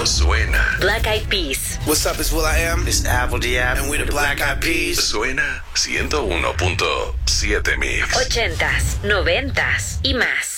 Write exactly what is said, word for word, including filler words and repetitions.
suena. Black Eyed Peas. What's up, it's Will I Am. It's Apple Diab. And we the Black Eyed Peas. Suena ciento uno punto siete Mix. Ochentas, noventas y más.